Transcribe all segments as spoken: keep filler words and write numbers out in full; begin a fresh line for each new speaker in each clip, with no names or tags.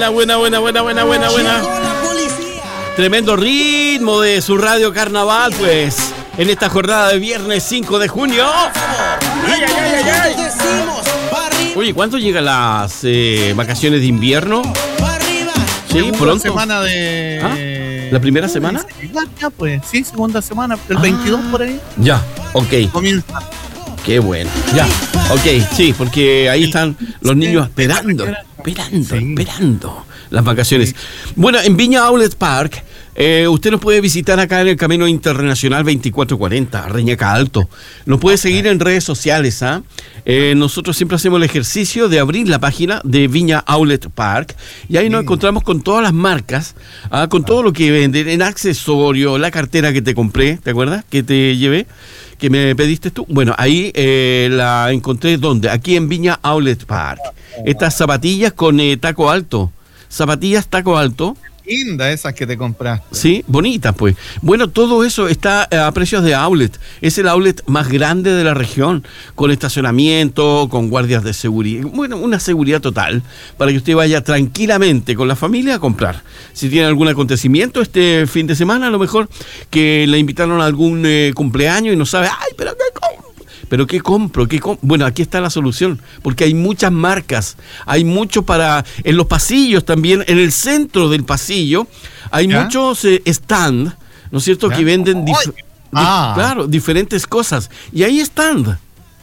buena, buena, buena, buena, buena, buena, buena. Tremendo ritmo de su radio Carnaval, pues, en esta jornada de viernes cinco de junio. ¡Ay, ay, ay, ay, ay! Oye, ¿cuánto llegan las eh, vacaciones de invierno? Sí,
segunda
pronto.
semana de...
¿Ah? ¿La primera semana?
Ya, pues, sí, segunda semana, el ah, veintidós por ahí.
Ya, ok.
Comienza.
Qué bueno. Ya, ok, sí, porque ahí están los niños esperando, esperando, sí. esperando las vacaciones. Sí. Bueno, en Viña Outlet Park, eh, usted nos puede visitar acá en el Camino Internacional veinticuatro cuarenta, Reñaca Alto. Nos puede seguir en redes sociales, ¿ah? Eh, nosotros siempre hacemos el ejercicio de abrir la página de Viña Outlet Park y ahí nos sí. encontramos con todas las marcas, ¿ah? Con todo lo que venden, en accesorios, la cartera que te compré, ¿te acuerdas? Que te llevé, que me pediste tú. Bueno, ahí eh, la encontré, ¿dónde? Aquí en Viña Outlet Park. Estas zapatillas con eh, taco alto. Zapatillas taco alto.
Linda esas que te compraste.
Sí, bonitas pues. Bueno, todo eso está a precios de outlet. Es el outlet más grande de la región, con estacionamiento, con guardias de seguridad. Bueno, una seguridad total para que usted vaya tranquilamente con la familia a comprar. Si tiene algún acontecimiento este fin de semana, a lo mejor que le invitaron a algún eh, cumpleaños y no sabe, ay, pero qué compro. ¿Pero qué compro? ¿Qué comp-? Bueno, aquí está la solución, porque hay muchas marcas, hay mucho para, en los pasillos también, en el centro del pasillo, hay ¿Ya? muchos eh, stand, ¿no es cierto?, ¿Ya? que venden dif-
ah.
di- claro, diferentes cosas, y ahí están.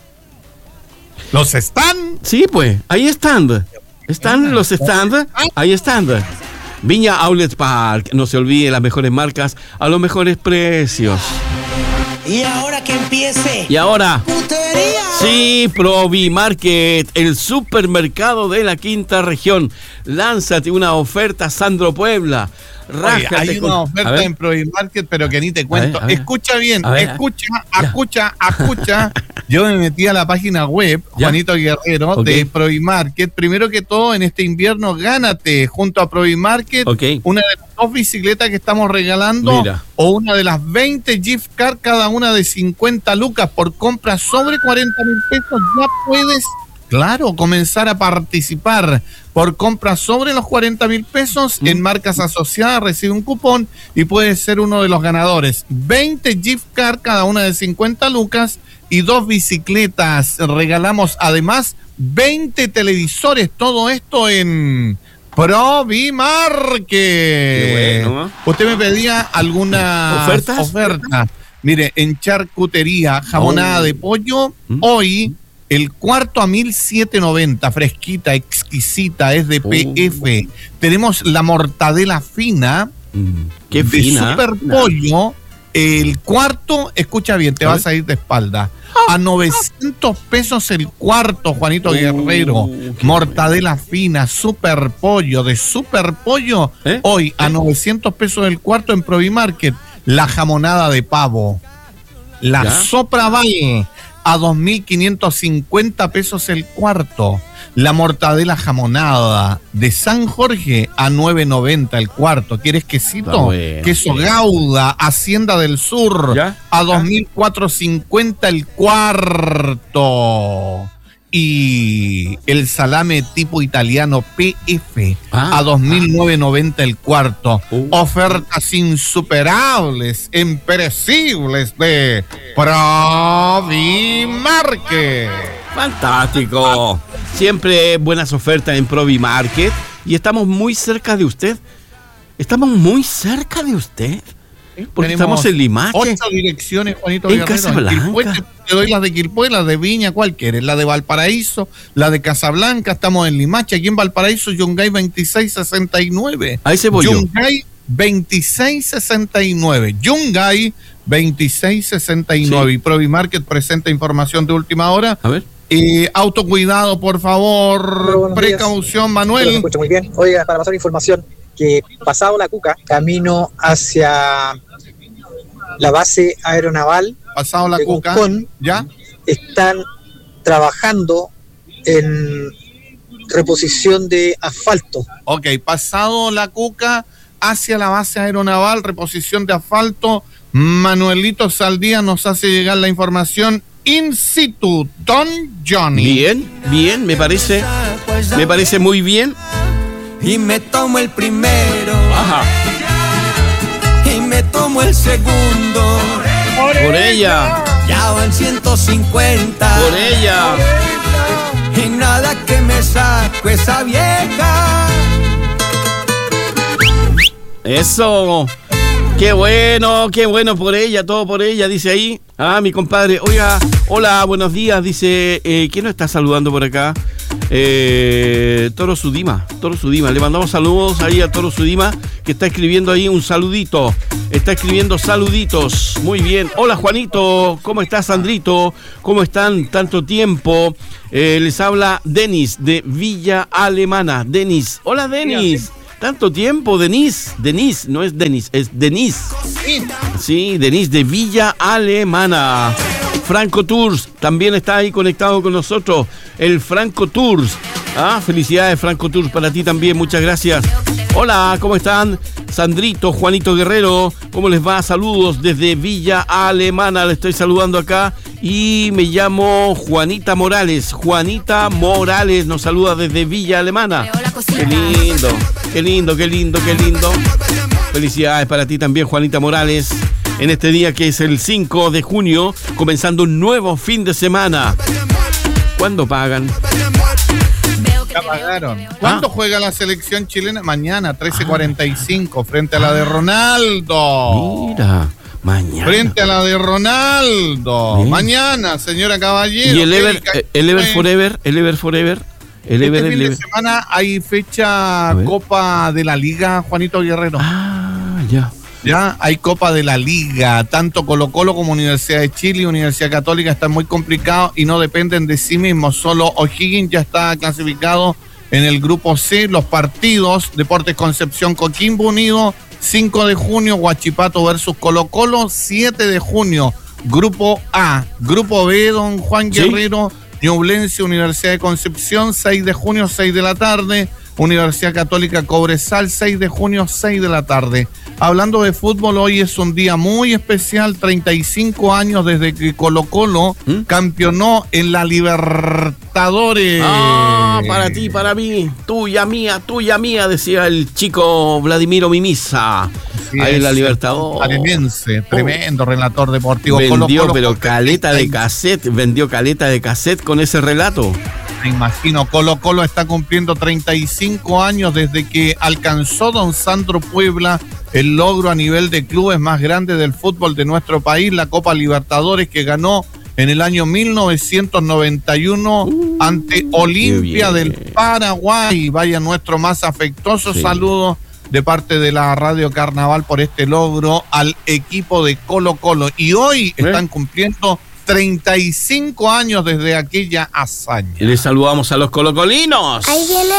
¿Los están?
Sí, pues, ahí están, están los stand, ahí están. Viña Outlet Park, no se olvide, las mejores marcas a los mejores precios.
Y ahora que empiece.
Y ahora.
¡Putería!
Sí, Provimarket, el supermercado de la quinta región. Lánzate una oferta, Sandro Puebla.
Oye, hay una con... oferta en Provimarket, pero que ni te cuento. A ver, a ver. Escucha bien, ver, escucha, ya. escucha, escucha. Yo me metí a la página web, ¿Ya? Juanito Guerrero, okay. de Provimarket. Primero que todo, en este invierno, gánate junto a Provimarket
okay.
una de las dos bicicletas que estamos regalando.
Mira.
O una de las veinte gift card, cada una de cincuenta lucas por compra sobre cuarenta mil pesos. Ya puedes, claro, comenzar a participar. Por compra sobre los cuarenta mil pesos, mm. en marcas asociadas recibe un cupón y puedes ser uno de los ganadores. veinte gift card, cada una de cincuenta lucas y dos bicicletas. Regalamos además veinte televisores. Todo esto en Provimarket.
Qué bueno, ¿no?
Usted me pedía alguna oferta. Mire, en charcutería, jamonada oh. de pollo, ¿Mm? hoy... El cuarto a mil setecientos noventa, fresquita, exquisita, es de P F. Oh. Tenemos la mortadela fina,
mm, qué
de
fina.
super pollo. El cuarto, escucha bien, te vas a ir de espalda. A novecientos pesos el cuarto, Juanito oh, Guerrero. Mortadela bueno. fina, super pollo, de super pollo. ¿Eh? Hoy a novecientos pesos el cuarto en Provimarket. La jamonada de pavo. La ¿Ya? Sopra Valle. A dos mil quinientos cincuenta pesos el cuarto. La mortadela jamonada de San Jorge a nueve noventa el cuarto. ¿Quieres quesito? Bueno, Queso bien. Gauda, Hacienda del Sur, ¿Ya? a dos mil cuatrocientos cincuenta el cuarto. Y el salame tipo italiano P F ah, a dos mil novecientos noventa el cuarto. Uh, Ofertas insuperables, imperecibles de Provimarket.
Fantástico. Siempre buenas ofertas en Provimarket. Y estamos muy cerca de usted. Estamos muy cerca de usted. Porque estamos en Limache.
Ocho direcciones, Juanito
en
Guerrero.
Casablanca.
En te doy las de Quilpué, las de Viña, ¿cuál quieres? La de Valparaíso, la de Casablanca, estamos en Limache. Aquí en Valparaíso, Yungay veintiséis sesenta y nueve.
Ahí se voy yo.
Yungay veintiséis sesenta y nueve. Yungay veintiséis sesenta y nueve. Sí. Y Provimarket presenta información de última hora.
A ver.
Eh, autocuidado, por favor. Precaución, días. Manuel.
Lo escucho muy bien. Oiga, para pasar información, que pasado la Cuca, camino hacia la base aeronaval,
pasado la Cuca,
Concón,
¿ya?
Están trabajando en reposición de asfalto.
Ok, pasado la Cuca hacia la base aeronaval, reposición de asfalto. Manuelito Saldía nos hace llegar la información in situ. Don Johnny.
Bien, bien, me parece, me parece muy bien.
y me tomo el primero.
Ajá.
Y me tomo el segundo.
Por ella.
Ya van ciento cincuenta.
Por ella.
Y nada que me saco esa vieja.
Eso. Qué bueno, qué bueno por ella, todo por ella, dice ahí. Ah, mi compadre. Oiga, hola, buenos días, dice. Eh, ¿Quién nos está saludando por acá? Eh, Toro Sudima, Toro Sudima. Le mandamos saludos ahí a Toro Sudima, que está escribiendo ahí un saludito. Está escribiendo saluditos. Muy bien. Hola, Juanito. ¿Cómo estás, Sandrito? ¿Cómo están? Tanto tiempo. Eh, les habla Denis de Villa Alemana. Denis. Hola, Denis. Tanto tiempo, Denis. Denis, no es Denis, es Denis. Sí, Denis de Villa Alemana. Franco Tours también está ahí conectado con nosotros. El Franco Tours. Ah, felicidades, Franco Tours, para ti también. Muchas gracias. Hola, ¿cómo están? Sandrito, Juanito Guerrero, ¿cómo les va? Saludos desde Villa Alemana. Le estoy saludando acá. Y me llamo Juanita Morales. Juanita Morales nos saluda desde Villa Alemana. Qué lindo, qué lindo, qué lindo, qué lindo. Felicidades para ti también, Juanita Morales, en este día que es el cinco de junio, comenzando un nuevo fin de semana. ¿Cuándo pagan?
Ya pagaron. ¿Cuándo
Ah.
juega la selección chilena? Mañana, trece cuarenta y cinco, frente a la de Ronaldo.
Mira, mañana.
Frente a la de Ronaldo.
Bien.
Mañana, señora Caballero.
Y el Ever,
Erika,
el Ever
eh,
Forever, el Ever Forever, el Ever,
Este
el
fin de
Ever.
semana hay fecha
A ver.
Copa de la Liga, Juanito Guerrero.
Ah, ya.
Ya hay Copa de la Liga, tanto Colo Colo como Universidad de Chile y Universidad Católica están muy complicados y no dependen de sí mismos. Solo O'Higgins ya está clasificado en el grupo C. Los partidos: Deportes Concepción Coquimbo Unido, cinco de junio, Huachipato versus Colo Colo, siete de junio, grupo A. Grupo B, don Juan
Sí.
Guerrero, Ñublense, Universidad de Concepción, seis de junio, seis de la tarde. Universidad Católica Cobresal, seis de junio, seis de la tarde. Hablando de fútbol, hoy es un día muy especial, treinta y cinco años desde que Colo Colo
¿Mm?
campeonó en la Libertadores.
Ah, para ti, para mí, tuya, mía, tuya, mía, decía el chico Vladimiro Mimisa.
Sí,
Ahí en la
es,
Libertadores.
Arenense, tremendo relator deportivo.
Vendió,
Colo Colo
pero
con
caleta de
treinta y-
cassette, vendió caleta de cassette con ese relato.
Me imagino, Colo Colo está cumpliendo treinta y cinco años desde que alcanzó don Sandro Puebla el logro a nivel de clubes más grande del fútbol de nuestro país, la Copa Libertadores, que ganó en el año mil novecientos noventa y uno
Uh,
ante Olimpia
bien.
del Paraguay. Vaya nuestro más afectuoso
Sí.
saludo de parte de la Radio Carnaval por este logro al equipo de Colo Colo. Y hoy
¿Eh?
están cumpliendo treinta y cinco años desde aquella hazaña.
Y le saludamos a los colocolinos.
Ahí viene